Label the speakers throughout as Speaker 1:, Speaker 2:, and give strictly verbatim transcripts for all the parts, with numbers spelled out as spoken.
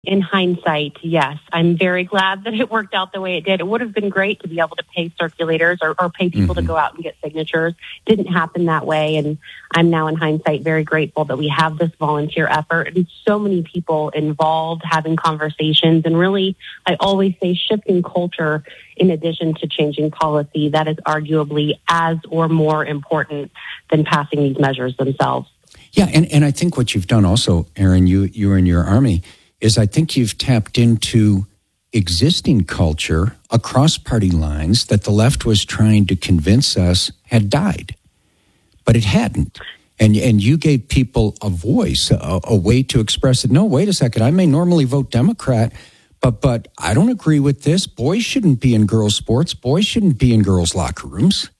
Speaker 1: In hindsight, yes. I'm very glad that it worked out the way it did. It would have been great to be able to pay circulators or, or pay people mm-hmm. to go out and get signatures. Didn't happen that way. And I'm now in hindsight very grateful that we have this volunteer effort and so many people involved having conversations. And really, I always say shifting culture in addition to changing policy. That is arguably as or more important than passing these measures themselves.
Speaker 2: Yeah. And, and I think what you've done also, Erin, you, you were in your Army, is I think you've tapped into existing culture across party lines that the left was trying to convince us had died, but it hadn't. And and you gave people a voice, a, a way to express it. No, wait a second, I may normally vote Democrat, but but I don't agree with this. Boys shouldn't be in girls' sports. Boys shouldn't be in girls' locker rooms.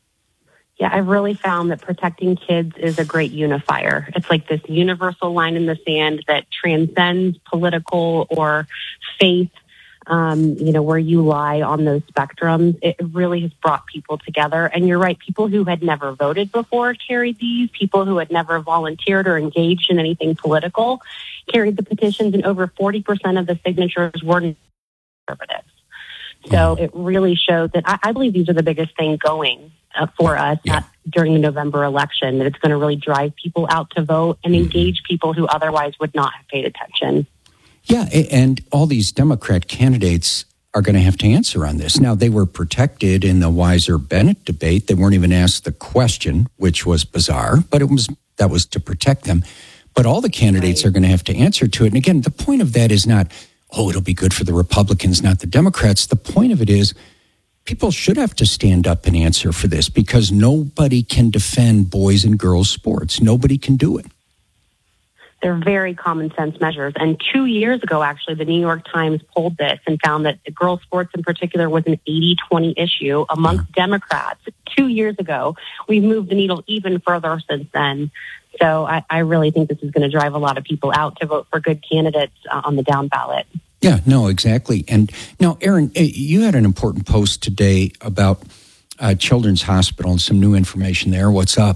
Speaker 1: Yeah, I've really found that protecting kids is a great unifier. It's like this universal line in the sand that transcends political or faith, um, you know, where you lie on those spectrums. It really has brought people together. And you're right, people who had never voted before carried these. People who had never volunteered or engaged in anything political carried the petitions, and over forty percent of the signatures were conservatives. So it really shows that I, I believe these are the biggest thing going uh, for us
Speaker 2: yeah.
Speaker 1: at, during the November election, that it's going to really drive people out to vote and mm-hmm. engage people who otherwise would not have paid attention.
Speaker 2: Yeah, and all these Democrat candidates are going to have to answer on this. Now, they were protected in the Weiser-Bennett debate. They weren't even asked the question, which was bizarre, but it was that was to protect them. But all the candidates right. are going to have to answer to it. And again, the point of that is not, oh, it'll be good for the Republicans, not the Democrats. The point of it is people should have to stand up and answer for this, because nobody can defend boys and girls sports. Nobody can do it.
Speaker 1: They're very common sense measures. And two years ago, actually, the New York Times polled this and found that girls sports in particular was an eighty twenty issue amongst yeah. Democrats. Two years ago, we've moved the needle even further since then. So I, I really think this is going to drive a lot of people out to vote for good candidates uh, on the down ballot.
Speaker 2: Yeah, no, exactly. And now, Erin, you had an important post today about uh, Children's Hospital and some new information there. What's up?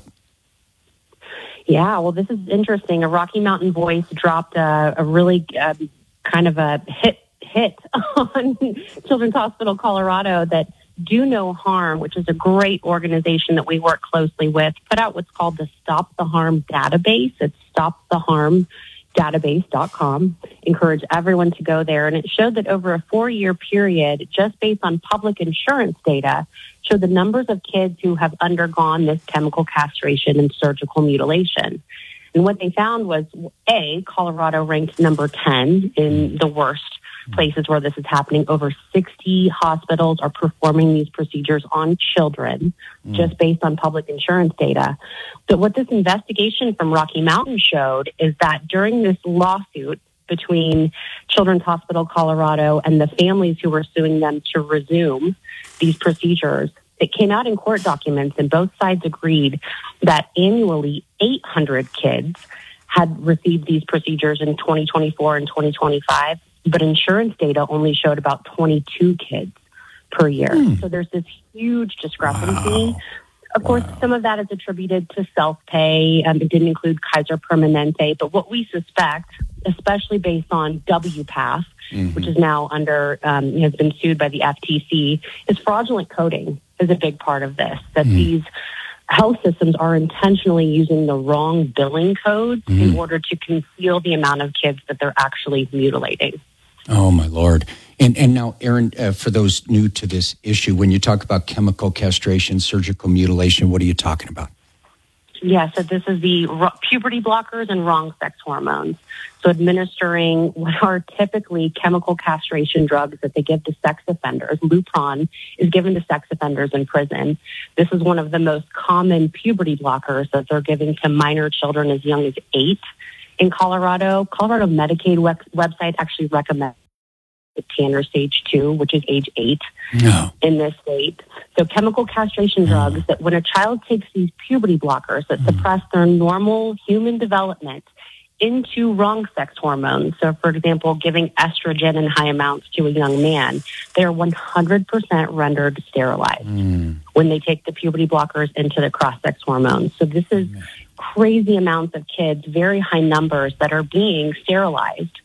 Speaker 1: Yeah, well, this is interesting. A Rocky Mountain Voice dropped a, a really uh, kind of a hit hit on Children's Hospital Colorado that Do No Harm, which is a great organization that we work closely with, put out what's called the Stop the Harm database. It's stop the harm database dot com. Encourage everyone to go there. And it showed that over a four-year period, just based on public insurance data, showed the numbers of kids who have undergone this chemical castration and surgical mutilation. And what they found was, A, Colorado ranked number ten in the worst places where this is happening. Over sixty hospitals are performing these procedures on children mm. just based on public insurance data. But what this investigation from Rocky Mountain showed is that during this lawsuit between Children's Hospital Colorado and the families who were suing them to resume these procedures, it came out in court documents, and both sides agreed that annually eight hundred kids had received these procedures in twenty twenty-four and twenty twenty-five. But insurance data only showed about twenty-two kids per year. Hmm. So there's this huge discrepancy.
Speaker 2: Wow.
Speaker 1: Of course,
Speaker 2: wow.
Speaker 1: some of that is attributed to self-pay. Um, it didn't include Kaiser Permanente. But what we suspect, especially based on W PATH, mm-hmm. which is now under, um, has been sued by the F T C, is fraudulent coding is a big part of this, that mm. these health systems are intentionally using the wrong billing codes mm. in order to conceal the amount of kids that they're actually mutilating.
Speaker 2: Oh, my Lord. And and now, Erin, uh, for those new to this issue, when you talk about chemical castration, surgical mutilation, what are you talking about?
Speaker 1: Yeah, so this is the r- puberty blockers and wrong sex hormones. So administering what are typically chemical castration drugs that they give to sex offenders. Lupron is given to sex offenders in prison. This is one of the most common puberty blockers that they're giving to minor children as young as eight. In Colorado, Colorado Medicaid web- website actually recommends Tanner stage two, which is age eight
Speaker 2: no.
Speaker 1: in this state. So chemical castration drugs mm. that when a child takes these puberty blockers that mm. suppress their normal human development into wrong sex hormones. So, for example, giving estrogen in high amounts to a young man, they are one hundred percent rendered sterilized mm. when they take the puberty blockers into the cross-sex hormones. So this is crazy amounts of kids, very high numbers that are being sterilized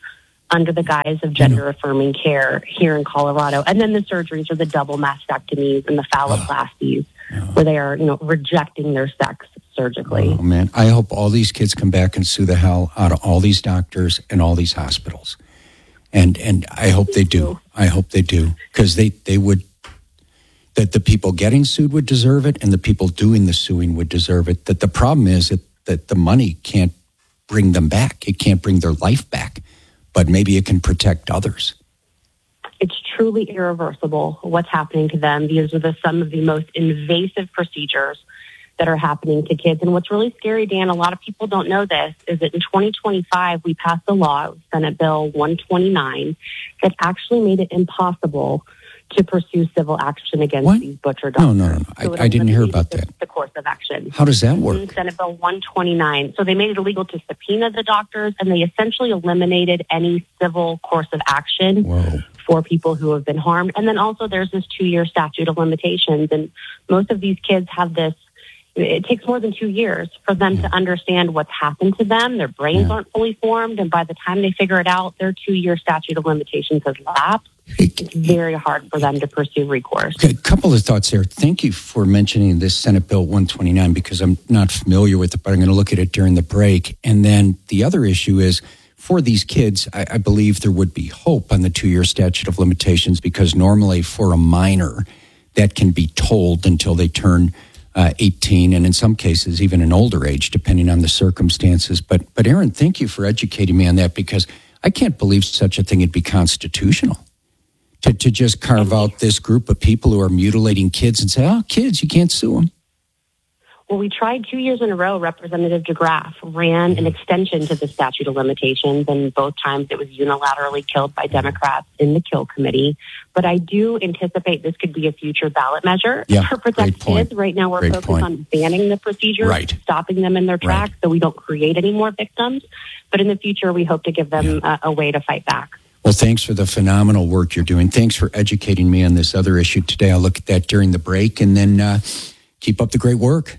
Speaker 1: under the guise of gender-affirming care here in Colorado. And then the surgeries are the double mastectomies and the phalloplasties, oh. where they are, you know, rejecting their sex surgically.
Speaker 2: Oh, man. I hope all these kids come back and sue the hell out of all these doctors and all these hospitals. And and I hope they do. I hope they do. Because they, they would, that the people getting sued would deserve it and the people doing the suing would deserve it. That the problem is that, that the money can't bring them back. It can't bring their life back. But maybe it can protect others.
Speaker 1: It's truly irreversible what's happening to them. These are the, some of the most invasive procedures that are happening to kids. And what's really scary, Dan, a lot of people don't know this, is that in twenty twenty-five, we passed a law, Senate Bill one twenty-nine, that actually made it impossible to pursue civil action against what? these butcher doctors.
Speaker 2: No, no, no. I, so I didn't hear about that.
Speaker 1: The course of action.
Speaker 2: How does that work?
Speaker 1: Senate Bill one twenty-nine. So they made it illegal to subpoena the doctors, and they essentially eliminated any civil course of action
Speaker 2: Whoa.
Speaker 1: for people who have been harmed. And then also there's this two-year statute of limitations, and most of these kids have this. It takes more than two years for them yeah. to understand what's happened to them. Their brains yeah. aren't fully formed, and by the time they figure it out, their two-year statute of limitations has lapsed. It's very hard for them to pursue recourse.
Speaker 2: Okay, a couple of thoughts there. Thank you for mentioning this Senate Bill one twenty-nine because I'm not familiar with it, but I'm going to look at it during the break. And then the other issue is for these kids, I, I believe there would be hope on the two-year statute of limitations because normally for a minor, that can be told until they turn uh, eighteen and in some cases even an older age, depending on the circumstances. But, but Aaron, thank you for educating me on that because I can't believe such a thing would be constitutional. To, to just carve out this group of people who are mutilating kids and say, oh, kids, you can't sue them.
Speaker 1: Well, we tried two years in a row. Representative DeGraff ran an extension to the statute of limitations, and both times it was unilaterally killed by Democrats in the Kill Committee. But I do anticipate this could be a future ballot measure
Speaker 2: yeah,
Speaker 1: for Protect Kids. Right now we're
Speaker 2: great
Speaker 1: focused
Speaker 2: point.
Speaker 1: on banning the procedure,
Speaker 2: right.
Speaker 1: stopping them in their tracks
Speaker 2: right.
Speaker 1: so we don't create any more victims. But in the future, we hope to give them yeah. a, a way to fight back.
Speaker 2: Well, thanks for the phenomenal work you're doing. Thanks for educating me on this other issue today. I'll look at that during the break and then uh, keep up the great work.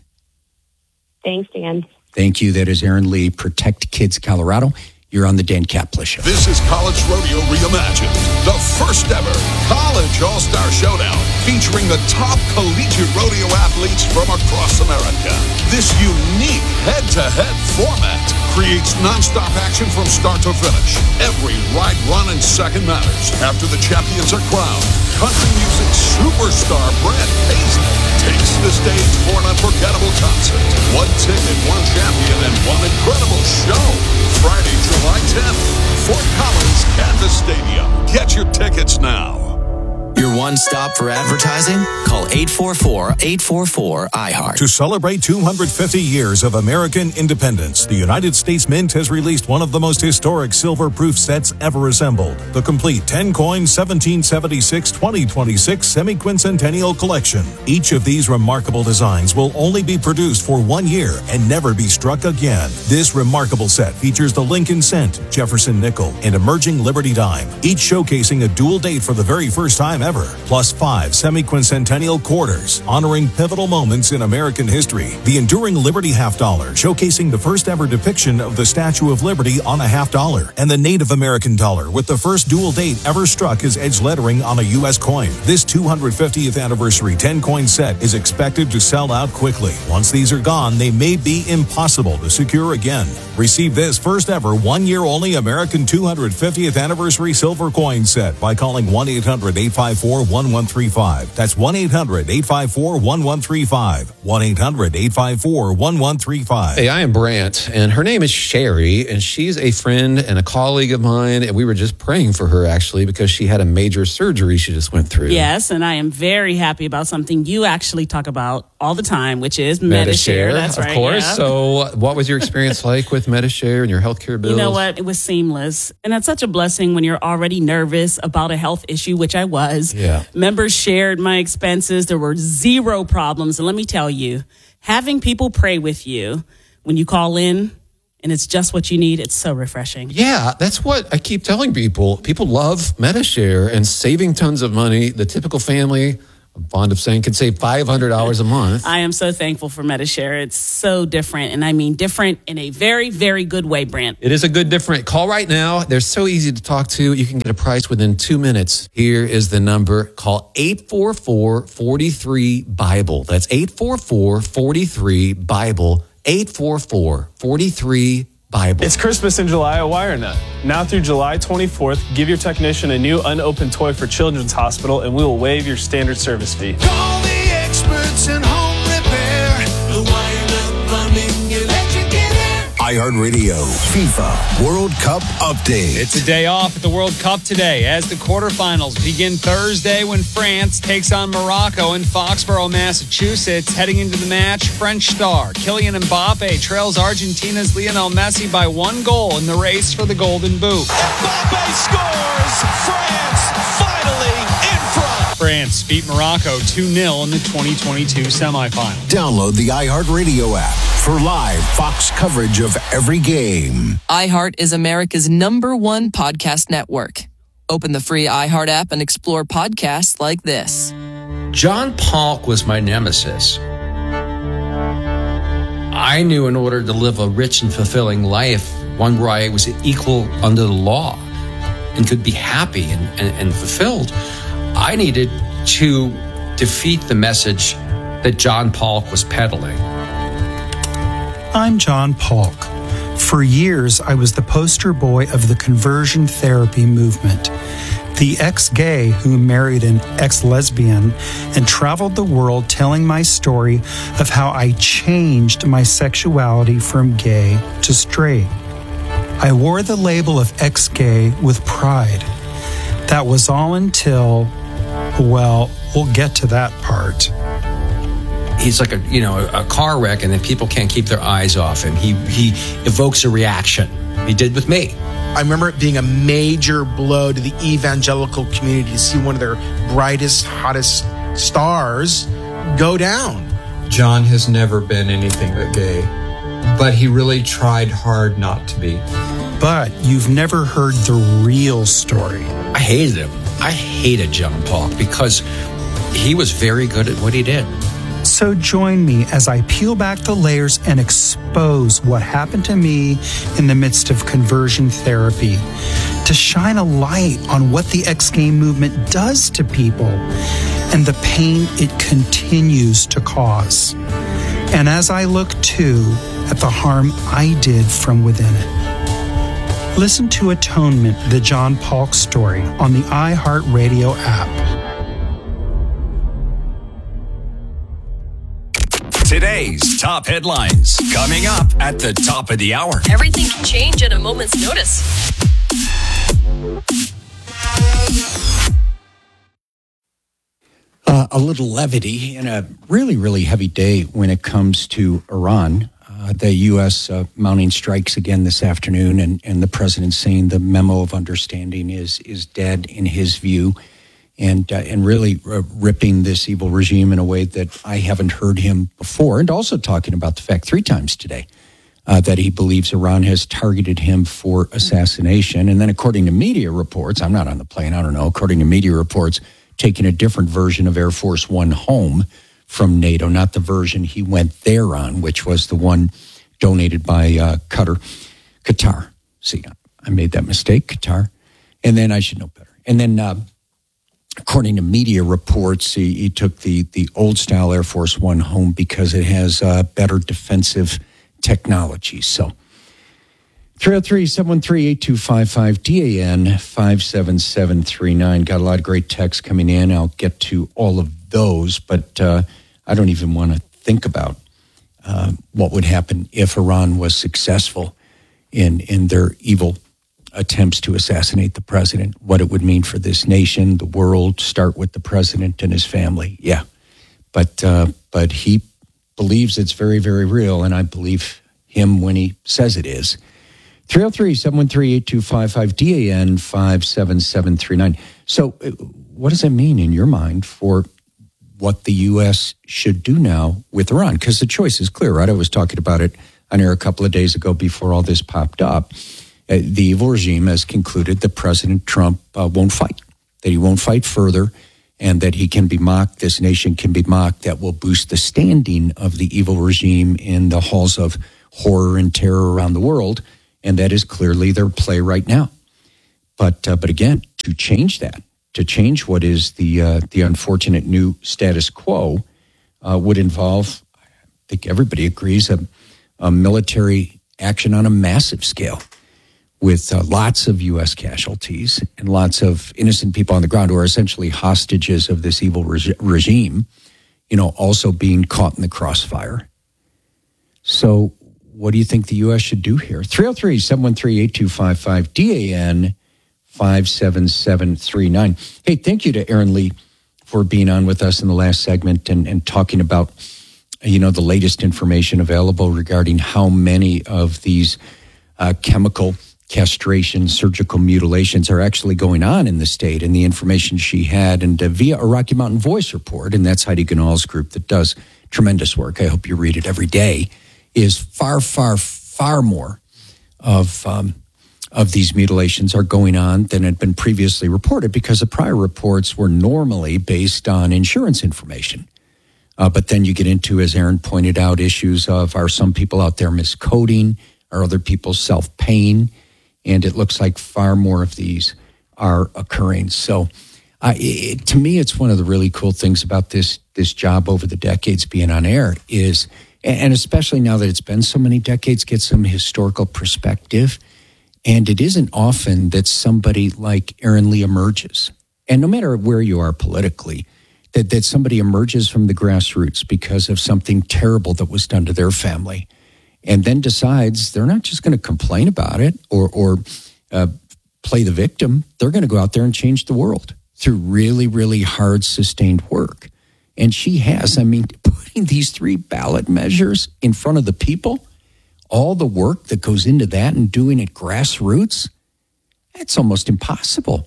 Speaker 1: Thanks, Dan.
Speaker 2: Thank you. That is Erin Lee, Protect Kids Colorado. You're on the Dan Caplis Show.
Speaker 3: This is College Rodeo Reimagined, the first ever College All-Star Showdown featuring the top collegiate rodeo athletes from across America. This unique head-to-head format creates nonstop action from start to finish. Every ride, run, and second matters. After the champions are crowned, country music superstar Brent Paisley takes the stage for an unforgettable concert. One ticket, one champion, and one incredible show. Friday, July tenth, Fort Collins, Canvas Stadium. Get your tickets now.
Speaker 4: Your one stop for advertising? Call eight four four, eight four four, I heart.
Speaker 5: To celebrate two hundred fifty years of American independence, the United States Mint has released one of the most historic silver-proof sets ever assembled. The complete ten-coin seventeen seventy-six twenty twenty-six semi-quincentennial collection. Each of these remarkable designs will only be produced for one year and never be struck again. This remarkable set features the Lincoln Cent, Jefferson Nickel, and emerging Liberty Dime, each showcasing a dual date for the very first time ever, plus five semi-quincentennial quarters, honoring pivotal moments in American history. The enduring Liberty half dollar, showcasing the first ever depiction of the Statue of Liberty on a half dollar, and the Native American dollar with the first dual date ever struck as edge lettering on a U S coin. This two hundred fiftieth anniversary ten-coin set is expected to sell out quickly. Once these are gone, they may be impossible to secure again. Receive this first ever one-year only American two hundred fiftieth anniversary silver coin set by calling one eight hundred, eight five four, one one three five. That's one eight hundred, eight five four, one one three five. one eight hundred, eight five four, one one three five.
Speaker 6: Hey, I am Brant, and her name is Sherry, and she's a friend and a colleague of mine, and we were just praying for her, actually, because she had a major surgery she just went through.
Speaker 7: Yes, and I am very happy about something you actually talk about all the time, which is Medi-Share. That's
Speaker 6: of
Speaker 7: right,
Speaker 6: course.
Speaker 7: yeah.
Speaker 6: So what was your experience like with Medi-Share and your healthcare bills?
Speaker 7: You know what? It was seamless. And that's such a blessing when you're already nervous about a health issue, which I was.
Speaker 6: Yeah.
Speaker 7: Members shared my expenses. There were zero problems. And let me tell you, having people pray with you when you call in and it's just what you need, it's so refreshing.
Speaker 6: Yeah, that's what I keep telling people. People love Medi-Share and saving tons of money. The typical family I'm fond of saying can save five hundred dollars a month.
Speaker 7: I am so thankful for MediShare. It's so different, and I mean different in a very, very good way, Brent.
Speaker 6: It is a good different. Call right now. They're so easy to talk to. You can get a price within two minutes. Here is the number. Call eight four four, four three, BIBLE. That's eight four four, four three, BIBLE. eight four four, four three, BIBLE.
Speaker 8: It's Christmas in July at WireNut. Now through July twenty-fourth, give your technician a new unopened toy for Children's Hospital, and we will waive your standard service fee.
Speaker 9: Call the experts in home repair. The WireNut Plumbing Electric in there.
Speaker 3: iHeartRadio FIFA World Cup update.
Speaker 10: It's a day off at the World Cup today as the quarterfinals begin Thursday when France takes on Morocco in Foxborough, Massachusetts. Heading into the match, French star Kylian Mbappe trails Argentina's Lionel Messi by one goal in the race for the Golden Boot.
Speaker 9: Mbappe scores. France finally in front.
Speaker 10: France beat Morocco two nil in the twenty twenty-two semifinal.
Speaker 3: Download the iHeartRadio app for live Fox coverage of every game.
Speaker 11: iHeart is America's number one podcast network. Open the free iHeart app and explore podcasts like this.
Speaker 12: John Polk was my nemesis. I knew in order to live a rich and fulfilling life, one where I was equal under the law and could be happy and, and, and fulfilled, I needed to defeat the message that John Polk was peddling.
Speaker 13: I'm John Polk. For years, I was the poster boy of the conversion therapy movement, the ex-gay who married an ex-lesbian and traveled the world telling my story of how I changed my sexuality from gay to straight. I wore the label of ex-gay with pride. That was all until, well, we'll get to that part.
Speaker 12: He's like a, you know, a car wreck, and then people can't keep their eyes off him. He he evokes a reaction. He did with me.
Speaker 14: I remember it being a major blow to the evangelical community to see one of their brightest, hottest stars go down.
Speaker 15: John has never been anything but gay, but he really tried hard not to be.
Speaker 13: But you've never heard the real story.
Speaker 12: I hated him. I hated John Polk because he was very good at what he did.
Speaker 13: So join me as I peel back the layers and expose what happened to me in the midst of conversion therapy, to shine a light on what the ex-gay movement does to people and the pain it continues to cause. And as I look too at the harm I did from within it. Listen to Atonement, the John Polk story, on the iHeartRadio app.
Speaker 16: Today's top headlines coming up at the top of the hour.
Speaker 17: Everything can change at a moment's notice.
Speaker 2: Uh, a little levity in a really, really heavy day when it comes to Iran. Uh, the U S uh, mounting strikes again this afternoon, and, and the president saying the memo of understanding is is dead in his view. And uh, and really uh, ripping this evil regime in a way that I haven't heard him before. And also talking about the fact three times today uh, that he believes Iran has targeted him for assassination. And then according to media reports, I'm not on the plane, I don't know, according to media reports, taking a different version of Air Force One home from NATO, not the version he went there on, which was the one donated by uh, Qatar. Qatar. See, I made that mistake, Qatar. And then I should know better. And then... Uh, According to media reports, he, he took the, the old-style Air Force One home because it has uh, better defensive technology. So, three oh three, seven one three, eight two five five, D A N five seven seven three nine. Got a lot of great texts coming in. I'll get to all of those, but uh, I don't even want to think about uh, what would happen if Iran was successful in, in their evil attempts to assassinate the president, what it would mean for this nation, the world, start with the president and his family. Yeah. But uh, but he believes it's very, very real, and I believe him when he says it is. three oh three, seven one three, eight two five five, D A N five seven seven three nine. So uh, what does that mean in your mind for what the U S should do now with Iran? Because the choice is clear, right? I was talking about it on air a couple of days ago before all this popped up. Uh, the evil regime has concluded that President Trump uh, won't fight, that he won't fight further, and that he can be mocked, this nation can be mocked, that will boost the standing of the evil regime in the halls of horror and terror around the world. And that is clearly their play right now. But uh, but again, to change that, to change what is the uh, the unfortunate new status quo uh, would involve, I think everybody agrees, a, a military action on a massive scale with uh, lots of U S casualties and lots of innocent people on the ground who are essentially hostages of this evil reg- regime, you know, also being caught in the crossfire. So what do you think the U S should do here? three oh three, seven one three, eight two five five, D A N five seven seven three nine. Hey, thank you to Aaron Lee for being on with us in the last segment and, and talking about, you know, the latest information available regarding how many of these uh, chemical castration, surgical mutilations are actually going on in the state, and the information she had, and uh, via a Rocky Mountain Voice report, and that's Heidi Ganal's group that does tremendous work. I hope you read it every day. Is far, far, far more of um, of these mutilations are going on than had been previously reported, because the prior reports were normally based on insurance information. Uh, but then you get into, as Aaron pointed out, issues of, are some people out there miscoding? Are other people self-paying? And it looks like far more of these are occurring. So uh, it, to me, it's one of the really cool things about this this job over the decades being on air is, and especially now that it's been so many decades, get some historical perspective. And it isn't often that somebody like Aaron Lee emerges. And no matter where you are politically, that, that somebody emerges from the grassroots because of something terrible that was done to their family, and then decides they're not just going to complain about it or, or uh, play the victim. They're going to go out there and change the world through really, really hard, sustained work. And she has. I mean, putting these three ballot measures in front of the people, all the work that goes into that and doing it grassroots, that's almost impossible.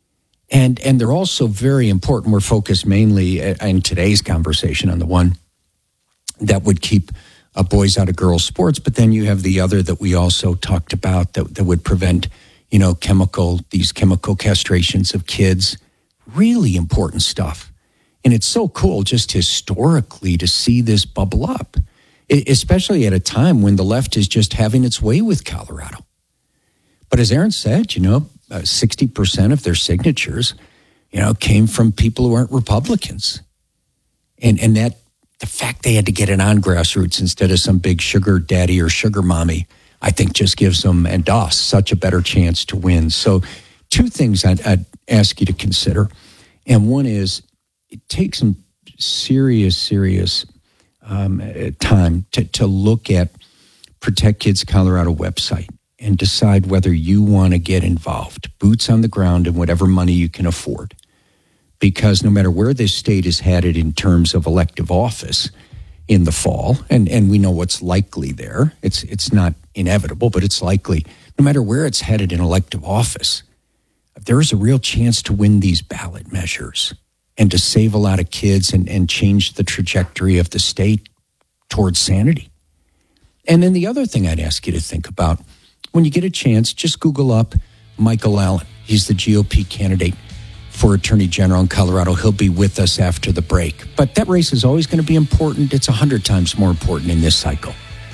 Speaker 2: And and they're also very important. We're focused mainly in today's conversation on the one that would keep uh, boys out of girls' sports, but then you have the other that we also talked about that, that would prevent, you know, chemical, these chemical castrations of kids. Really important stuff. And it's so cool just historically to see this bubble up, especially at a time when the left is just having its way with Colorado. But as Aaron said, you know, uh, sixty percent of their signatures, you know, came from people who aren't Republicans. And and that the fact they had to get it on grassroots instead of some big sugar daddy or sugar mommy, I think just gives them and us such a better chance to win. So two things I'd, I'd ask you to consider. And one is, it takes some serious, serious um, time to, to look at Protect Kids Colorado website and decide whether you want to get involved, boots on the ground and whatever money you can afford. Because no matter where this state is headed in terms of elective office in the fall, and, and we know what's likely there, it's it's not inevitable, but it's likely. No matter where it's headed in elective office, there is a real chance to win these ballot measures and to save a lot of kids and, and change the trajectory of the state towards sanity. And then the other thing I'd ask you to think about, when you get a chance, just Google up Michael Allen. He's the G O P candidate for Attorney General in Colorado. He'll be with us after the break. But that race is always going to be important. It's a hundred times more important in this cycle.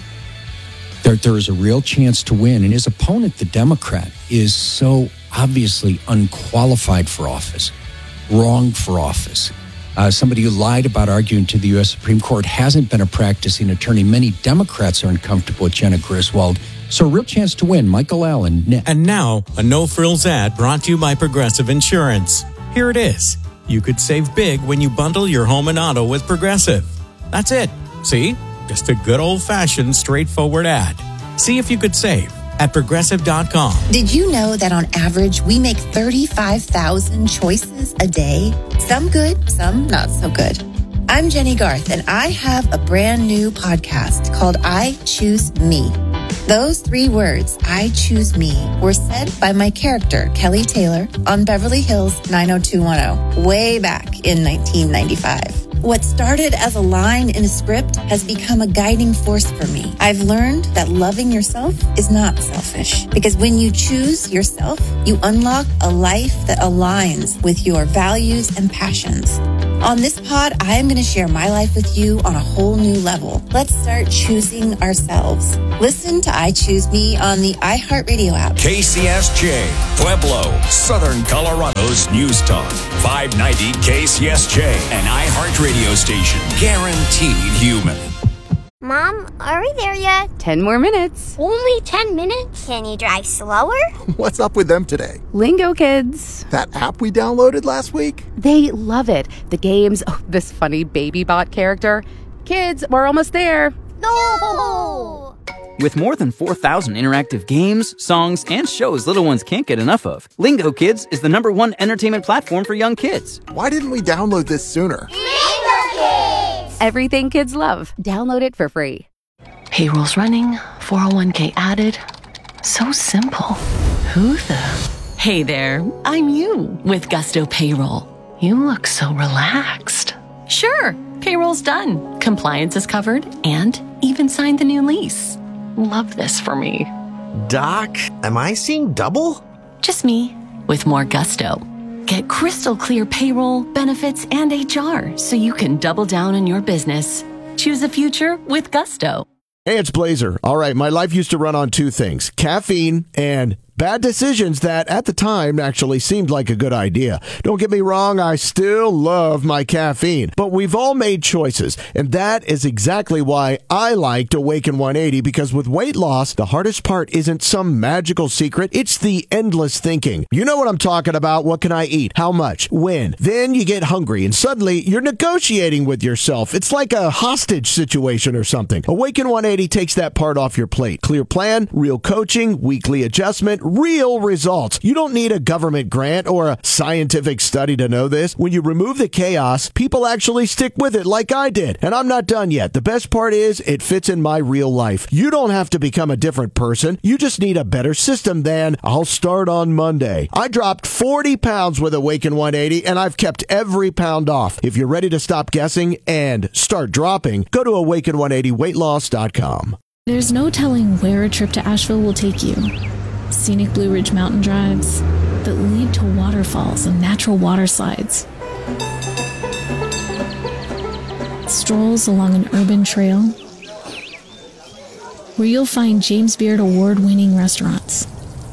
Speaker 2: There, there is a real chance to win. And his opponent, the Democrat, is so obviously unqualified for office, wrong for office. Uh, somebody who lied about arguing to the U S Supreme Court, hasn't been a practicing attorney. Many Democrats are uncomfortable with Jenna Griswold. So a real chance to win. Michael Allen. Next.
Speaker 18: And now, a no-frills ad brought to you by Progressive Insurance. Here it is. You could save big when you bundle your home and auto with Progressive. That's it. See? Just a good old-fashioned, straightforward ad. See if you could save at Progressive dot com.
Speaker 19: Did you know that on average, we make thirty-five thousand choices a day? Some good, some not so good. I'm Jenny Garth, and I have a brand new podcast called I Choose Me. Those three words, I choose me, were said by my character, Kelly Taylor, on Beverly Hills nine oh two one oh, way back in nineteen ninety-five. What started as a line in a script has become a guiding force for me. I've learned that loving yourself is not selfish, because when you choose yourself, you unlock a life that aligns with your values and passions. On this pod, I am going to share my life with you on a whole new level. Let's start choosing ourselves. Listen to I Choose Me on the iHeartRadio app.
Speaker 16: K C S J, Pueblo, Southern Colorado's News Talk. five ninety K C S J, an iHeartRadio station. Guaranteed human.
Speaker 20: Mom, are we there yet?
Speaker 21: Ten more minutes.
Speaker 20: Only ten minutes? Can you drive slower?
Speaker 22: What's up with them today?
Speaker 21: Lingo Kids.
Speaker 22: That app we downloaded last week?
Speaker 21: They love it. The games, oh, this funny baby bot character. Kids, we're almost there.
Speaker 20: No!
Speaker 23: With more than four thousand interactive games, songs, and shows little ones can't get enough of, Lingo Kids is the number one entertainment platform for young kids.
Speaker 22: Why didn't we download this sooner?
Speaker 21: Lingo Kids! Everything kids love. Download it for free.
Speaker 24: Payroll's running, four oh one k added. So simple. Who the? Hey there, I'm you with Gusto Payroll. You look so relaxed. Sure, payroll's done. Compliance is covered and even signed the new lease. Love this for me.
Speaker 25: Doc, am I seeing double?
Speaker 24: Just me with more gusto. Get crystal clear payroll, benefits, and H R so you can double down on your business. Choose a future with Gusto.
Speaker 26: Hey, it's Blazer. All right, my life used to run on two things, caffeine and bad decisions that at the time actually seemed like a good idea. Don't get me wrong, I still love my caffeine, but we've all made choices, and that is exactly why I liked Awaken one eighty, because with weight loss, the hardest part isn't some magical secret, it's the endless thinking. You know what I'm talking about. What can I eat? How much? When? Then you get hungry, and suddenly you're negotiating with yourself. It's like a hostage situation or something. Awaken one eighty takes that part off your plate. Clear plan, real coaching, weekly adjustment, real results. You don't need a government grant or a scientific study to know this. When you remove the chaos, people actually stick with it like I did. And I'm not done yet. The best part is it fits in my real life. You don't have to become a different person. You just need a better system than I'll start on Monday. I dropped forty pounds with Awaken one eighty and I've kept every pound off. If you're ready to stop guessing and start dropping, go to awaken one eighty weight loss dot com.
Speaker 27: There's no telling where a trip to Asheville will take you. Scenic Blue Ridge mountain drives that lead to waterfalls and natural water slides. Strolls along an urban trail where you'll find James Beard award-winning restaurants.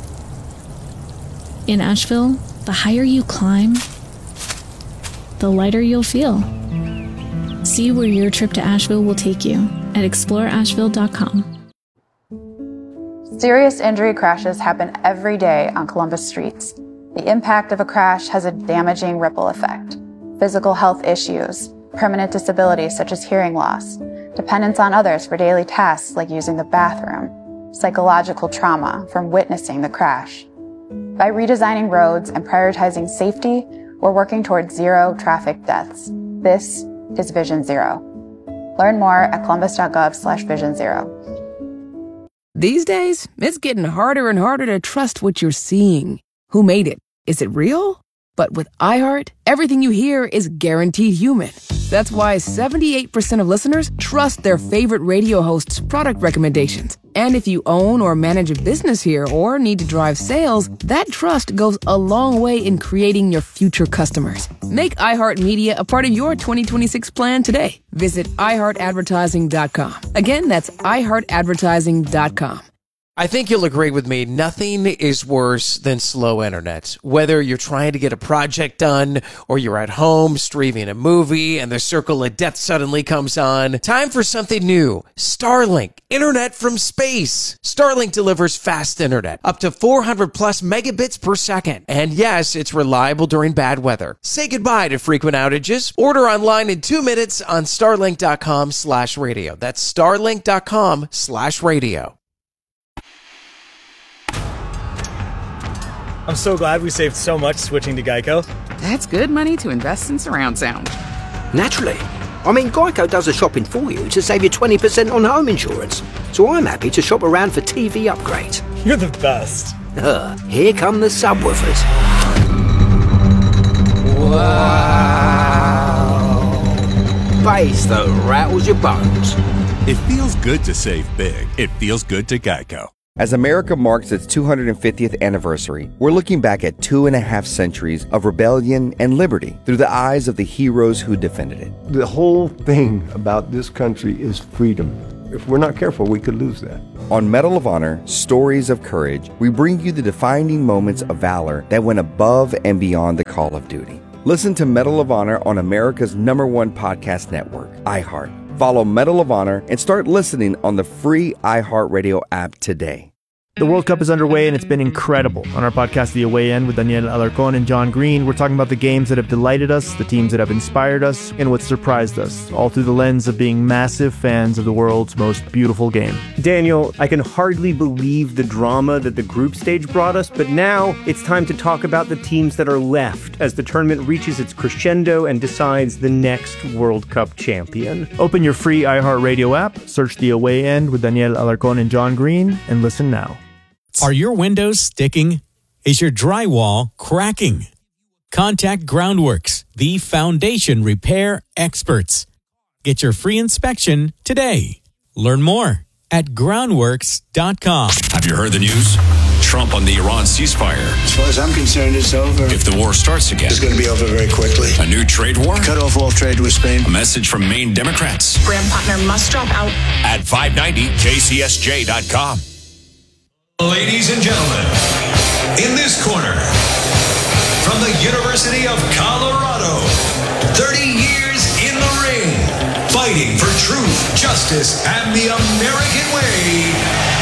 Speaker 27: In Asheville, the higher you climb, the lighter you'll feel. See where your trip to Asheville will take you at explore asheville dot com.
Speaker 28: Serious injury crashes happen every day on Columbus streets. The impact of a crash has a damaging ripple effect. Physical health issues, permanent disabilities such as hearing loss, dependence on others for daily tasks like using the bathroom, psychological trauma from witnessing the crash. By redesigning roads and prioritizing safety, we're working towards zero traffic deaths. This is Vision Zero. Learn more at columbus.gov slash vision zero.
Speaker 29: These days, it's getting harder and harder to trust what you're seeing. Who made it? Is it real? But with iHeart, everything you hear is guaranteed human. That's why seventy-eight percent of listeners trust their favorite radio host's product recommendations. And if you own or manage a business here or need to drive sales, that trust goes a long way in creating your future customers. Make iHeartMedia a part of your twenty twenty-six plan today. Visit i heart advertising dot com. Again, that's i heart advertising dot com.
Speaker 30: I think you'll agree with me. Nothing is worse than slow internet. Whether you're trying to get a project done or you're at home streaming a movie and the circle of death suddenly comes on. Time for something new. Starlink. Internet from space. Starlink delivers fast internet. Up to four hundred plus megabits per second. And yes, it's reliable during bad weather. Say goodbye to frequent outages. Order online in two minutes on starlink.com slash radio. That's starlink.com slash radio.
Speaker 31: I'm so glad we saved so much switching to Geico.
Speaker 32: That's good money to invest in surround sound.
Speaker 33: Naturally. I mean, Geico does the shopping for you to save you twenty percent on home insurance. So I'm happy to shop around for T V upgrades.
Speaker 31: You're the best.
Speaker 33: Uh, here come the subwoofers.
Speaker 31: Wow.
Speaker 33: that rattles your bones.
Speaker 1: It feels good to save big. It feels good to Geico.
Speaker 3: As America marks its two hundred fiftieth anniversary, we're looking back at two and a half centuries of rebellion and liberty through the eyes of the heroes who defended it.
Speaker 4: The whole thing about this country is freedom. If we're not careful, we could lose that.
Speaker 3: On Medal of Honor, Stories of Courage, we bring you the defining moments of valor that went above and beyond the call of duty. Listen to Medal of Honor on America's number one podcast network, iHeart. Follow Medal of Honor and start listening on the free iHeartRadio app today.
Speaker 5: The World Cup is underway and it's been incredible. On our podcast, The Away End, with Daniel Alarcón and John Green, we're talking about the games that have delighted us, the teams that have inspired us, and what surprised us, all through the lens of being massive fans of the world's most beautiful game.
Speaker 6: Daniel, I can hardly believe the drama that the group stage brought us, but now it's time to talk about the teams that are left as the tournament reaches its crescendo and decides the next World Cup champion.
Speaker 5: Open your free iHeartRadio app, search The Away End with Daniel Alarcón and John Green, and listen now.
Speaker 18: Are your windows sticking? Is your drywall cracking? Contact Groundworks, the foundation repair experts. Get your free inspection today. Learn more at groundworks dot com.
Speaker 16: Have you heard the news? Trump on the Iran ceasefire.
Speaker 7: As far as I'm concerned, it's over.
Speaker 16: If the war starts again,
Speaker 7: it's going to be over very quickly.
Speaker 16: A new trade war?
Speaker 7: Cut off all trade with Spain.
Speaker 16: A message from Maine Democrats.
Speaker 8: Graham Partner must drop out.
Speaker 16: At five ninety K C S J dot com.
Speaker 9: Ladies and gentlemen, in this corner, from the University of Colorado, thirty years in the ring, fighting for truth, justice, and the American way,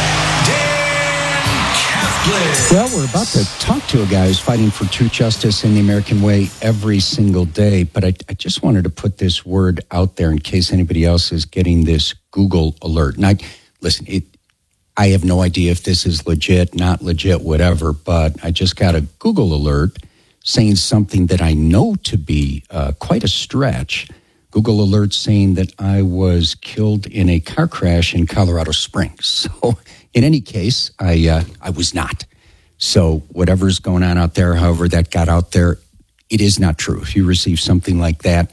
Speaker 9: Dan Kaplan.
Speaker 2: Well, we're about to talk to a guy who's fighting for truth, justice, and the American way every single day, but I, I just wanted to put this word out there in case anybody else is getting this Google alert. And I, listen, it I have no idea if this is legit, not legit, whatever, but I just got a Google alert saying something that I know to be uh, quite a stretch. Google alert saying that I was killed in a car crash in Colorado Springs. So in any case, I uh, I was not. So whatever's going on out there, however that got out there, it is not true. If you receive something like that,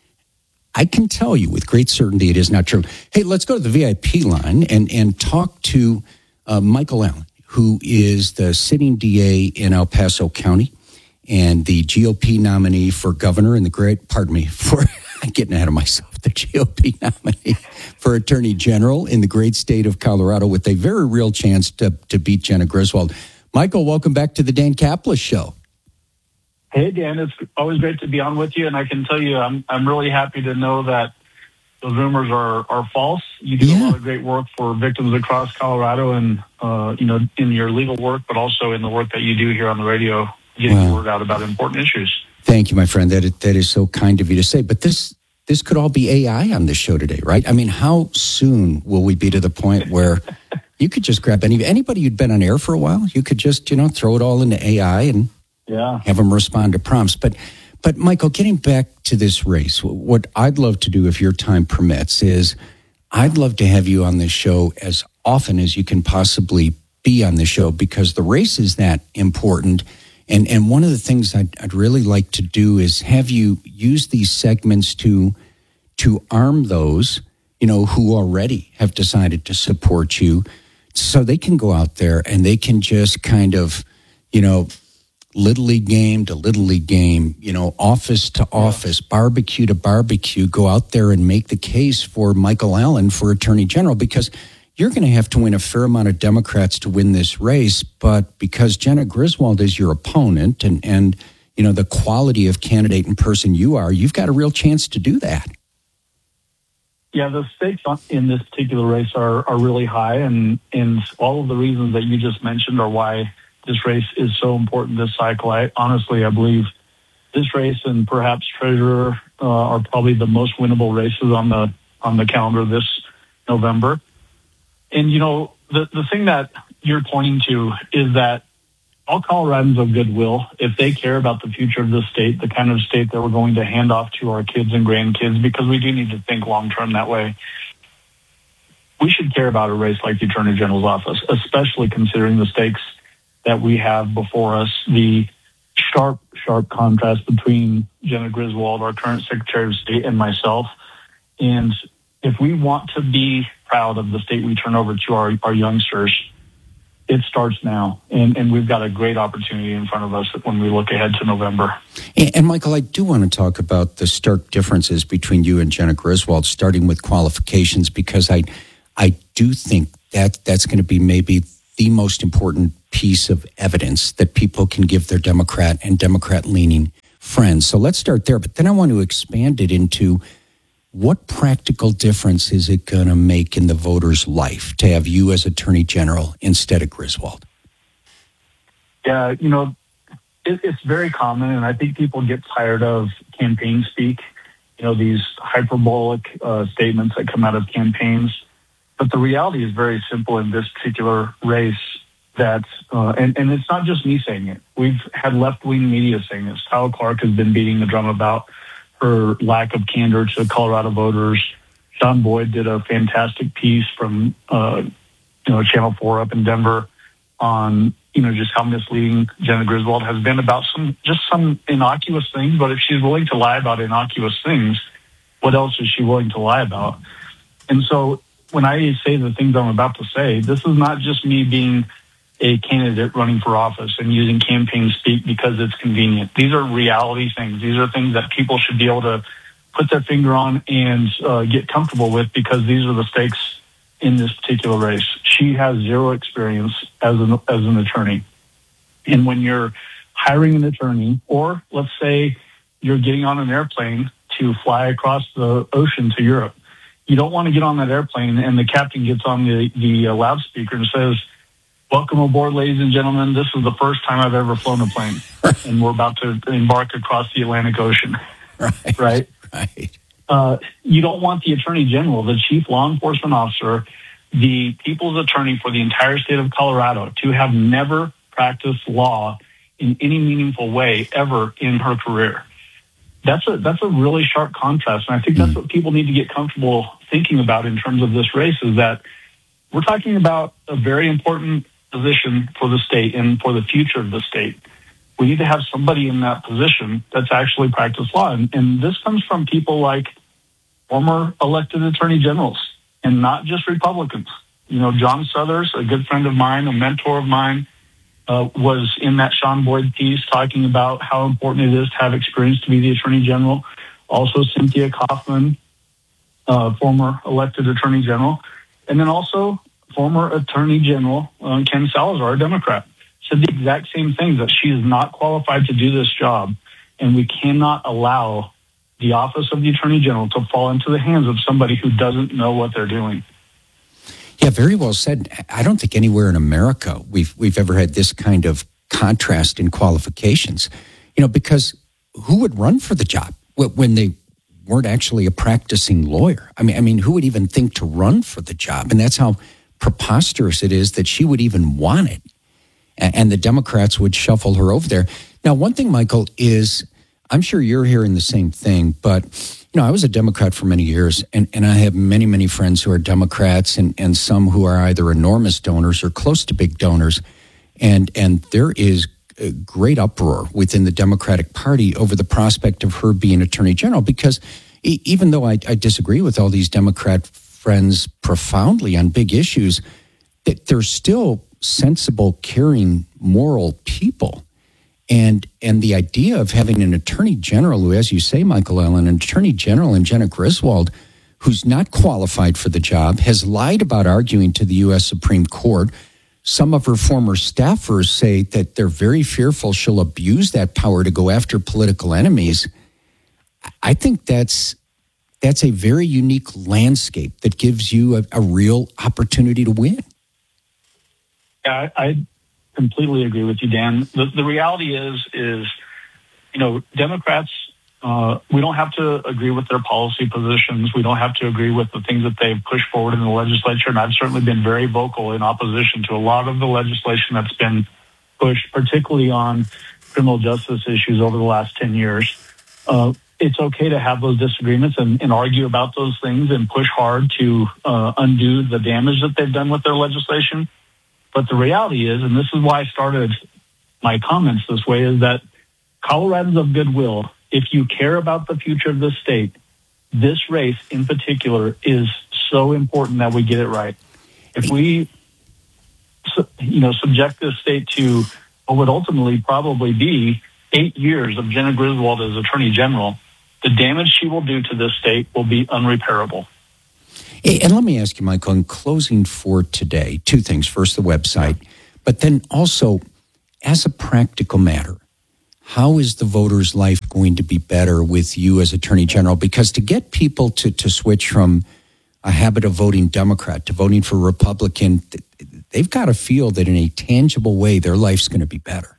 Speaker 2: I can tell you with great certainty it is not true. Hey, let's go to the V I P line and, and talk to uh, Michael Allen, who is the sitting D A in El Paso County and the G O P nominee for governor and the great, pardon me, for, I'm getting ahead of myself, the G O P nominee for attorney general in the great state of Colorado with a very real chance to, to beat Jena Griswold. Michael, welcome back to the Dan Kaplan Show.
Speaker 10: Hey, Dan, it's always great to be on with you, and I can tell you I'm I'm really happy to know that those rumors are, are false. You do yeah. a lot of great work for victims across Colorado and, uh, you know, in your legal work, but also in the work that you do here on the radio, getting wow. the word out about important issues.
Speaker 2: Thank you, my friend. That is, that is so kind of you to say. But this this could all be A I on this show today, right? I mean, how soon will we be to the point where you could just grab any anybody who'd been on air for a while, you could just, you know, throw it all into A I and yeah. have them respond to prompts. But, but Michael, getting back to this race, what I'd love to do, if your time permits, is I'd love to have you on this show as often as you can possibly be on the show, because the race is that important. And and one of the things I'd, I'd really like to do is have you use these segments to to arm those, you know, who already have decided to support you, so they can go out there and they can just kind of, you know, Little League game to Little League game, you know, office to office, barbecue to barbecue, go out there and make the case for Michael Allen for Attorney General, because you're going to have to win a fair amount of Democrats to win this race. But because Jena Griswold is your opponent and, and, you know, the quality of candidate and person you are, you've got a real chance to do that.
Speaker 10: Yeah, the stakes in this particular race are, are really high. And, and all of the reasons that you just mentioned are why this race is so important this cycle. I honestly, I believe this race and perhaps Treasurer uh, are probably the most winnable races on the on the calendar this November. And, you know, the, the thing that you're pointing to is that all Coloradans of goodwill, if they care about the future of the state, the kind of state that we're going to hand off to our kids and grandkids, because we do need to think long-term that way, we should care about a race like the Attorney General's office, especially considering the stakes that we have before us, the sharp, sharp contrast between Jena Griswold, our current Secretary of State, and myself. And if we want to be proud of the state we turn over to our, our youngsters, it starts now. And, and we've got a great opportunity in front of us when we look ahead to November.
Speaker 2: And, and Michael, I do want to talk about the stark differences between you and Jenna Griswold, starting with qualifications, because I, I do think that that's going to be maybe the most important piece of evidence that people can give their Democrat and Democrat-leaning friends. So let's start there. But then I want to expand it into what practical difference is it going to make in the voter's life to have you as Attorney General instead of Griswold?
Speaker 10: Yeah, you know, it, it's very common, and I think people get tired of campaign speak, you know, these hyperbolic uh, statements that come out of campaigns. But the reality is very simple in this particular race that, uh, and, and it's not just me saying it. We've had left-wing media saying this. Tyler Clark has been beating the drum about her lack of candor to Colorado voters. Sean Boyd did a fantastic piece from, uh, you know, Channel four up in Denver on, you know, just how misleading Jenna Griswold has been about some, just some innocuous things. But if she's willing to lie about innocuous things, what else is she willing to lie about? And so when I say the things I'm about to say, this is not just me being a candidate running for office and using campaign speak because it's convenient. These are reality things. These are things that people should be able to put their finger on and uh, get comfortable with, because these are the stakes in this particular race. She has zero experience as an, as an attorney. And when you're hiring an attorney, or let's say you're getting on an airplane to fly across the ocean to Europe, you don't want to get on that airplane and the captain gets on the, the uh, loudspeaker and says, "Welcome aboard, ladies and gentlemen. This is the first time I've ever flown a plane, and we're about to embark across the Atlantic Ocean."
Speaker 2: Right.
Speaker 10: Right.
Speaker 2: Right.
Speaker 10: Uh, you don't want the Attorney General, the chief law enforcement officer, the people's attorney for the entire state of Colorado, to have never practiced law in any meaningful way ever in her career. That's a that's a really sharp contrast, and I think that's what people need to get comfortable thinking about in terms of this race, is that we're talking about a very important position for the state and for the future of the state. We need to have somebody in that position that's actually practiced law. And, and this comes from people like former elected attorney generals, and not just Republicans. You know, John Suthers, a good friend of mine, a mentor of mine, uh, was in that Sean Boyd piece talking about how important it is to have experience to be the attorney general. Also, Cynthia Kaufman, uh, former elected attorney general. And then also former Attorney General uh, Ken Salazar, a Democrat, said the exact same thing, that she is not qualified to do this job, and we cannot allow the office of the Attorney General to fall into the hands of somebody who doesn't know what they're doing.
Speaker 2: Yeah, very well said. I don't think anywhere in America we've we've ever had this kind of contrast in qualifications. You know, because who would run for the job when they weren't actually a practicing lawyer? I mean, I mean, who would even think to run for the job? And that's how preposterous it is that she would even want it. And the Democrats would shuffle her over there. Now, one thing, Michael, is I'm sure you're hearing the same thing, but, you know, I was a Democrat for many years, and, and I have many, many friends who are Democrats, and, and some who are either enormous donors or close to big donors. And, and there is a great uproar within the Democratic Party over the prospect of her being Attorney General, because even though I, I disagree with all these Democrat friends profoundly on big issues, that they're still sensible, caring, moral people. And and the idea of having an attorney general who, as you say, Michael Allen, an attorney general in Jenna Griswold, who's not qualified for the job, has lied about arguing to the U S Supreme Court. Some of her former staffers say that they're very fearful she'll abuse that power to go after political enemies. I think that's that's a very unique landscape that gives you a, a real opportunity to win.
Speaker 10: Yeah, I, I completely agree with you, Dan. The, the reality is, is, you know, Democrats, uh, we don't have to agree with their policy positions. We don't have to agree with the things that they've pushed forward in the legislature. And I've certainly been very vocal in opposition to a lot of the legislation that's been pushed, particularly on criminal justice issues over the last ten years. Uh, it's okay to have those disagreements and, and argue about those things and push hard to uh, undo the damage that they've done with their legislation. But the reality is, and this is why I started my comments this way, is that Coloradans of goodwill, if you care about the future of this state, this race in particular is so important that we get it right. If we, you know, subject this state to what would ultimately probably be eight years of Jena Griswold as Attorney General, the damage she will do to this state will be unrepairable.
Speaker 2: And let me ask you, Michael, in closing for today, two things. First, the website, but then also, as a practical matter, how is the voter's life going to be better with you as Attorney General? Because to get people to, to switch from a habit of voting Democrat to voting for Republican, they've got to feel that in a tangible way, their life's going to be better.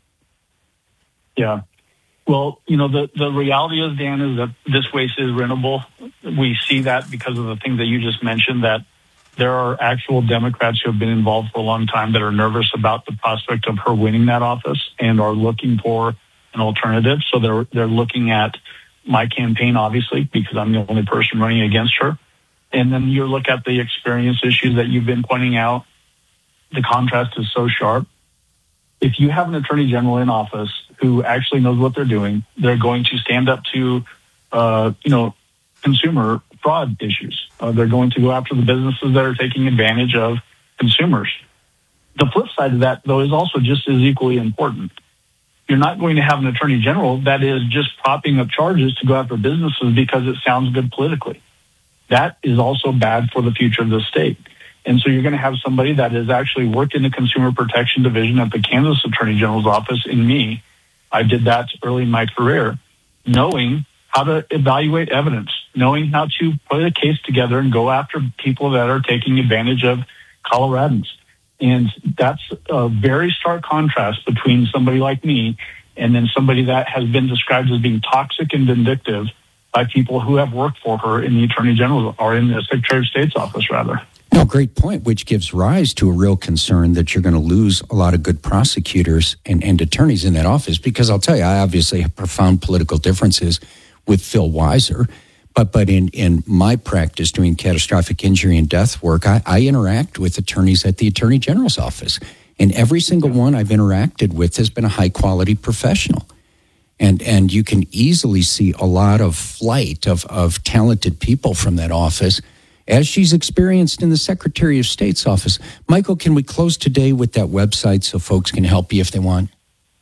Speaker 10: Yeah. Well, you know, the, the reality is, Dan, is that this race is winnable. We see that because of the things that you just mentioned, that there are actual Democrats who have been involved for a long time that are nervous about the prospect of her winning that office and are looking for an alternative. So they're they're looking at my campaign, obviously, because I'm the only person running against her. And then you look at the experience issues that you've been pointing out. The contrast is so sharp. If you have an attorney general in office who actually knows what they're doing, they're going to stand up to, uh, you know, consumer fraud issues. Uh, they're going to go after the businesses that are taking advantage of consumers. The flip side of that, though, is also just as equally important. You're not going to have an attorney general that is just propping up charges to go after businesses because it sounds good politically. That is also bad for the future of the state. And so you're going to have somebody that has actually worked in the Consumer Protection Division at the Kansas Attorney General's office in me. I did that early in my career, knowing how to evaluate evidence, knowing how to put a case together and go after people that are taking advantage of Coloradans. And that's a very stark contrast between somebody like me and then somebody that has been described as being toxic and vindictive by people who have worked for her in the Attorney General or in the Secretary of State's office, rather.
Speaker 2: No, great point, which gives rise to a real concern that you're going to lose a lot of good prosecutors and, and attorneys in that office. Because I'll tell you, I obviously have profound political differences with Phil Weiser. But but in, in my practice doing catastrophic injury and death work, I, I interact with attorneys at the Attorney General's office. And every single one I've interacted with has been a high-quality professional. And and you can easily see a lot of flight of, of talented people from that office, as she's experienced in the Secretary of State's office. Michael, can we close today with that website so folks can help you if they want?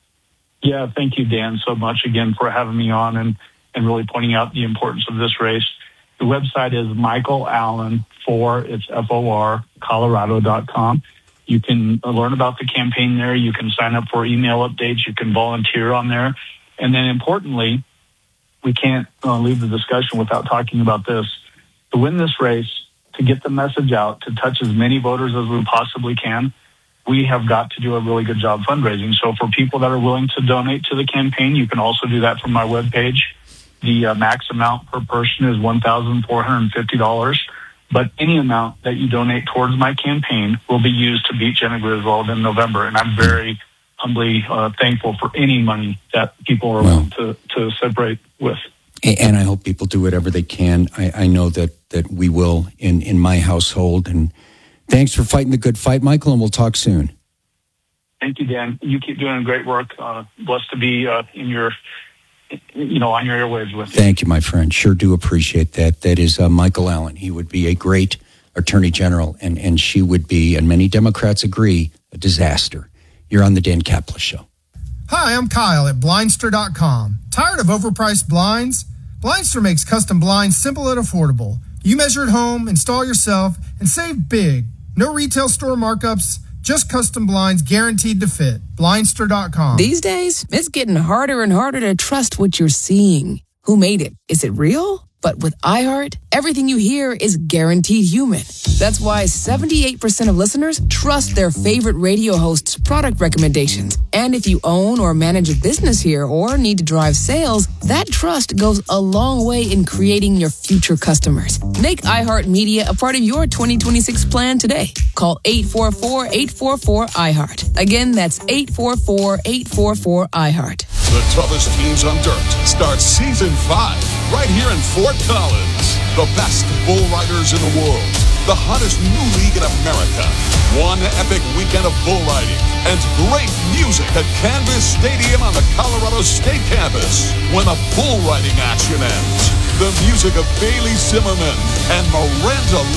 Speaker 10: Yeah, thank you, Dan, so much again for having me on and, and really pointing out the importance of this race. The website is Michael Allen for, it's F O R, Colorado dot com. You can learn about the campaign there. You can sign up for email updates. You can volunteer on there. And then importantly, we can't uh, leave the discussion without talking about this. To win this race, to get the message out, to touch as many voters as we possibly can, we have got to do a really good job fundraising. So for people that are willing to donate to the campaign, you can also do that from my webpage. The uh, max amount per person is one thousand four hundred fifty dollars. But any amount that you donate towards my campaign will be used to beat Jena Griswold in November. And I'm very humbly uh, thankful for any money that people are willing to, to separate with.
Speaker 2: And I hope people do whatever they can. I, I know that, that we will in, in my household. And thanks for fighting the good fight, Michael, and we'll talk soon.
Speaker 10: Thank you, Dan. You keep doing great work. Uh, blessed to be uh, in your, you know, on your airwaves with you.
Speaker 2: Thank you, my friend. Sure do appreciate that. That is uh, Michael Allen. He would be a great attorney general, and, and she would be, and many Democrats agree, a disaster. You're on the Dan Kaplan Show.
Speaker 8: Hi, I'm Kyle at Blindster dot com. Tired of overpriced blinds? Blindster makes custom blinds simple and affordable. You measure at home, install yourself, and save big. No retail store markups, just custom blinds guaranteed to fit. Blindster dot com.
Speaker 29: These days, it's getting harder and harder to trust what you're seeing. Who made it? Is it real? But with iHeart, everything you hear is guaranteed human. That's why seventy-eight percent of listeners trust their favorite radio host's product recommendations. And if you own or manage a business here or need to drive sales, that trust goes a long way in creating your future customers. Make iHeartMedia a part of your twenty twenty-six plan today. Call eight four four, eight four four, iHeart. Again, that's eight four four, eight four four, iHeart.
Speaker 11: The toughest teams on dirt starts season five right here in Fort Collins. The best bull riders in the world. The hottest new league in America. One epic weekend of bull riding and great music at Canvas Stadium on the Colorado State campus when the bull riding action ends. The music of Bailey Zimmerman and Miranda